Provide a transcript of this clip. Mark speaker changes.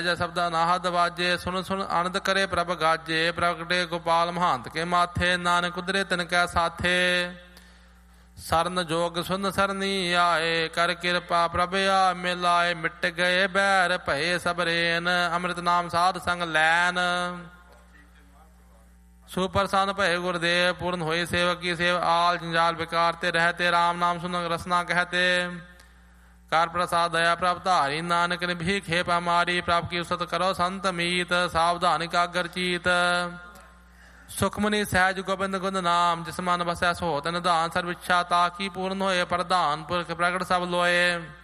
Speaker 1: ਜੈ ਸ਼ਬਦਾ ਨਾਹਦ ਵਾਜੇ ਸੁਣ ਸੁਣ ਆਨੰਦ ਕਰੇ ਪ੍ਰਭ ਗਾਜੇ ਪ੍ਰਗਟੇ ਗੋਪਾਲ ਮਹਾਂਤ ਕੇ ਮਾਥੇ ਨਾਨਕ ਉਦਰੇ ਤਿਨ ਕੈ ਸਾਥੇ ਸਰਨ ਜੋਗ ਸੁਨ ਸਰਨੀ ਆਏ ਕਰ ਕਿਰਪਾ ਪ੍ਰਭ ਆ ਮਿਲਾਏ ਮਿਟ ਗਏ ਬੈਰ ਭਏ ਸਬਰੇਨ ਅੰਮ੍ਰਿਤ ਨਾਮ ਸਾਧ ਸੰਗ ਲੈਨ ਸੁਪਰਸੰਨ ਭਏ ਗੁਰਦੇਵ ਪੂਰਨ ਹੋਏ ਸੇਵਕ ਕੀ ਸੇਵ ਆਲ ਜੰਜਾਲ ਵਿਕਾਰ ਤੇ ਰਹਤੇ ਰਾਮ ਨਾਮ ਸੁਨ ਰਸਨਾ ਕਹਤੇ ਕਰ ਪ੍ਰਸਾਦ ਦਇਆ ਪ੍ਰਭ ਧਾਰੀ ਨਾਨਕ ਨੇ ਵੀ ਖੇਪ ਹਮਾਰੀ ਪ੍ਰਭ ਕੀ ਉਸਤ ਕਰੋ ਸੰਤ ਮੀਤ ਸਾਵਧਾਨ ਕਾਗਰ ਚੀਤ ਸੁਖਮਨੀ ਸਹਿਜ ਗੋਬਿੰਦ ਗੁੰਦ ਨਾਮ ਜਿਸ ਮਨ ਵਸੈ ਸੋ ਤਨ ਨਿਧਾਨ ਸਰਵ ਇੱਛਾ ਤਾ ਕੀ ਪੂਰਨ ਹੋਏ ਪ੍ਰਧਾਨ ਪੁਰਖ ਪ੍ਰਗਟ ਸਭ ਲੋਏ